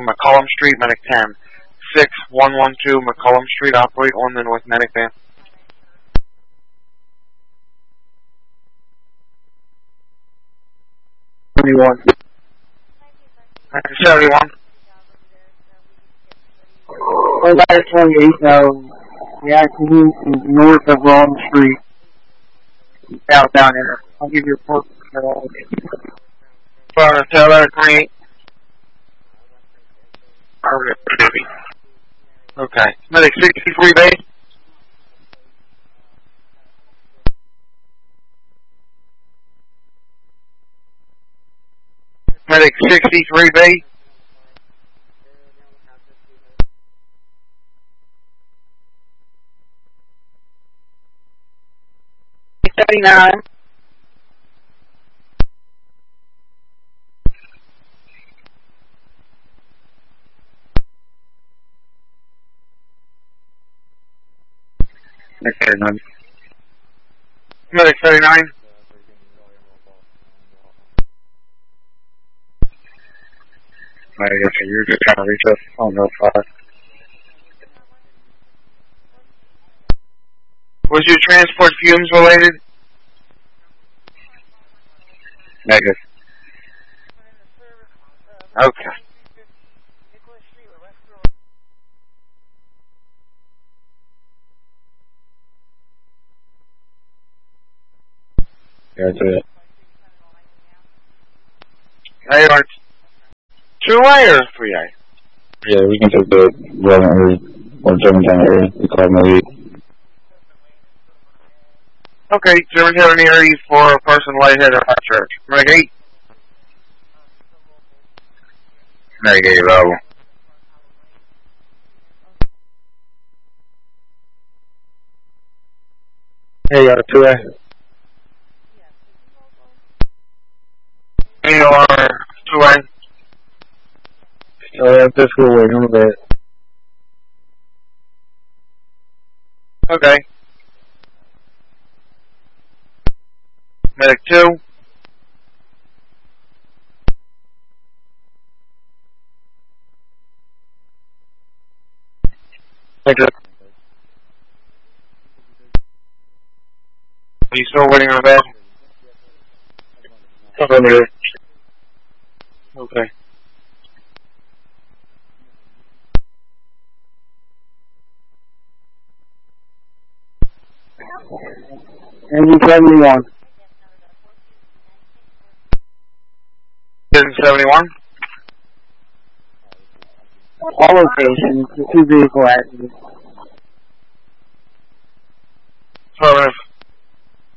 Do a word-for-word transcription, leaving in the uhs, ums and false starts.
McCollum Street, Medic ten. six one one two McCollum Street, operate on the North Medic van. seventy-one. seventy-one. Well, that is twenty-eight, um, the accident is north of Rome Street. Out down there. I'll give you a report. Fire Taylor, twenty-eight. Okay. Medic sixty-three bay. Medic sixty-three bay. seventy-nine. Medic thirty-nine. Medic thirty-nine. Okay, you're just trying to reach us on no five. Was your transport fumes related? Negative. Okay. Yeah, that's it. They are two A or three A? Yeah, we can take the eleven area or Germantown area. We call them the Okay, Germantown area for a person lightheaded at church. Medic eight. Medic eight level. Hey, uh, two A. A R two A. Oh, that's this cool way, come bit. Okay. Medic two. Thank you. Are you still waiting on a bed? Come here. Okay. Engine seventy-one. Engine seventy-one. All locations, the two vehicle accidents. Affirmative.